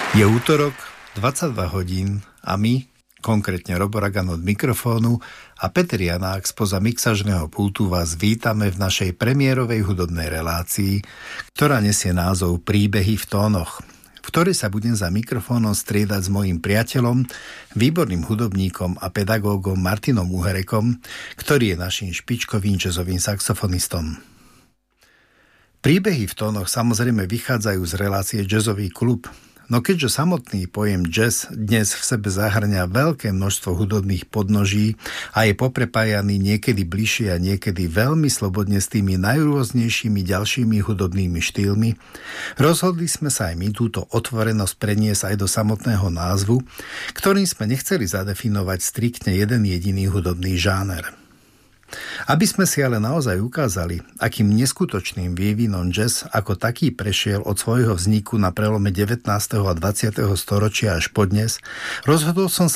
Je útorok, 22 hodín a my, konkrétne Robo Ragan od mikrofónu a Peter Janák spoza mixažného pultu vás vítame v našej premiérovej hudobnej relácii, ktorá nesie názov Príbehy v tónoch, v ktorej sa budem za mikrofónom striedať s mojím priateľom, výborným hudobníkom a pedagógom Martinom Uherekom, ktorý je naším špičkovým jazzovým saxofonistom. Príbehy v tónoch samozrejme vychádzajú z relácie Jazzový klub, no keďže samotný pojem jazz dnes v sebe zahŕňa veľké množstvo hudobných podnoží a je poprepájaný niekedy bližšie a niekedy veľmi slobodne s tými najrôznejšími ďalšími hudobnými štýlmi, rozhodli sme sa aj my túto otvorenosť preniesť aj do samotného názvu, ktorým sme nechceli zadefinovať striktne jeden jediný hudobný žáner. Aby sme si ale naozaj ukázali, akým neskutočným vývinom jazz ako taký prešiel od svojho vzniku na prelome 19. a 20. storočia až po dnes, rozhodol som sa